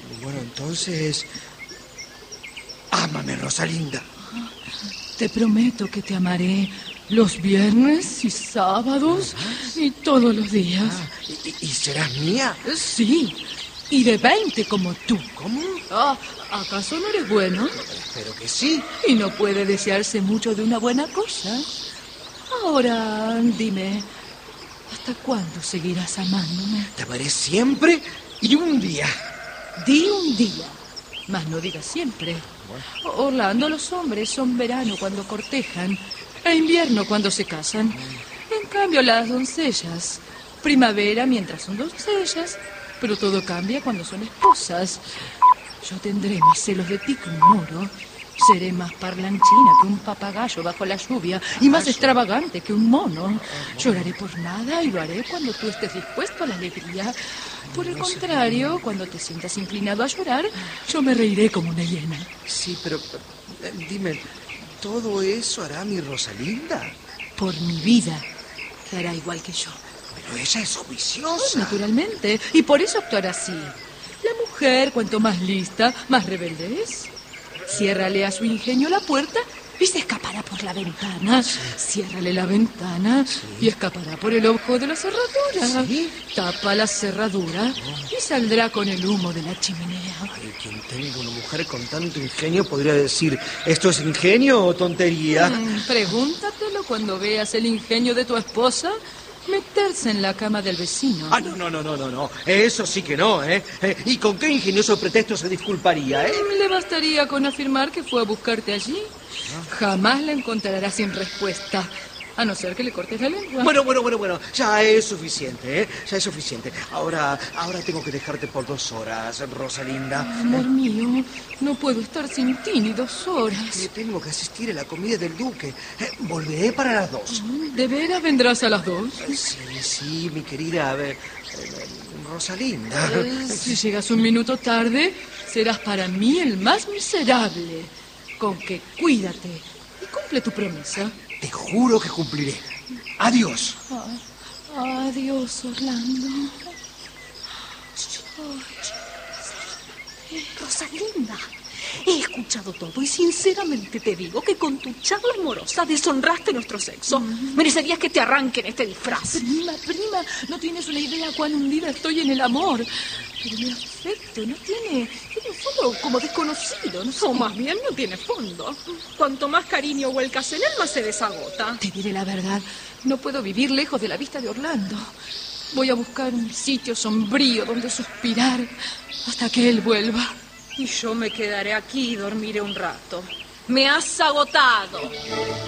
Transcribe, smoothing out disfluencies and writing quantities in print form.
Bueno, entonces... ámame, Rosalinda. Te prometo que te amaré los viernes y sábados y todos los días. ¿Y serás mía? Sí, y de 20 como tú. ¿Cómo? ¿Acaso no eres bueno? Espero que sí. Y no puede desearse mucho de una buena cosa. Ahora, dime, ¿hasta cuándo seguirás amándome? Te amaré siempre y un día. Di un día, mas no digas siempre. Orlando, los hombres son verano cuando cortejan e invierno cuando se casan. En cambio, las doncellas, primavera mientras son doncellas, pero todo cambia cuando son esposas. Yo tendré más celos de ti que un moro. Seré más parlanchina que un papagayo bajo la lluvia y más extravagante que un mono. Lloraré por nada y lo haré cuando tú estés dispuesto a la alegría. Por el contrario, cuando te sientas inclinado a llorar, yo me reiré como una hiena. Sí, pero dime, ¿todo eso hará mi Rosalinda? Por mi vida, te hará igual que yo. Pero ella es juiciosa. Naturalmente, y por eso actuará así. La mujer, cuanto más lista, más rebelde es. Ciérrale a su ingenio la puerta y se escapará por la ventana. Sí. Ciérrale la ventana y escapará por el ojo de la cerradura. ¿Sí? Tapa la cerradura y saldrá con el humo de la chimenea. Ay, quien tenga una mujer con tanto ingenio podría decir, ¿esto es ingenio o tontería? Pregúntatelo cuando veas el ingenio de tu esposa meterse en la cama del vecino. No. Eso sí que no, ¿eh? ¿Y con qué ingenioso pretexto se disculparía, eh? Le bastaría con afirmar que fue a buscarte allí. Jamás la encontrará sin respuesta, a no ser que le cortes la lengua. Bueno. Ya es suficiente, ¿eh? Ya es suficiente. Ahora tengo que dejarte por 2 horas, Rosalinda. Amor mío, no puedo estar sin ti ni 2 horas. Me tengo que asistir a la comida del duque. Volveré para las 2. ¿De veras vendrás a las 2? Sí, mi querida Rosalinda. Si llegas un minuto tarde, serás para mí el más miserable. Con que cuídate y cumple tu promesa. Te juro que cumpliré. Adiós. Adiós, Orlando. Rosalinda, he escuchado todo y sinceramente te digo que con tu charla amorosa deshonraste nuestro sexo. Merecerías que te arranquen este disfraz. Prima, no tienes una idea cuán hundida estoy en el amor. Pero mi afecto no tiene un fondo como desconocido, ¿no? O más bien no tiene fondo. Cuanto más cariño vuelcas en él, más se desagota. Te diré la verdad, no puedo vivir lejos de la vista de Orlando. Voy a buscar un sitio sombrío donde suspirar hasta que él vuelva. Y yo me quedaré aquí y dormiré un rato. Me has agotado.